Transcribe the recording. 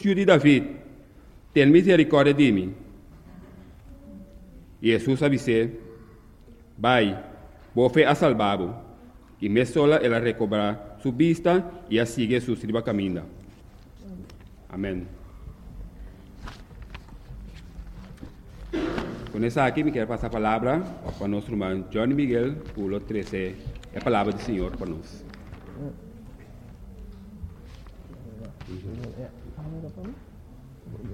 filho de David, ten misericórdia de mim. E Jesus disse, vai, vos a salvado. E me sola ela recobrar sua vista e a sigue su sirva caminho. Amém. Com essa aqui, me quero passar a palavra para o nosso irmão Johnny Miguel, pulo 13, a palavra do Senhor para nós.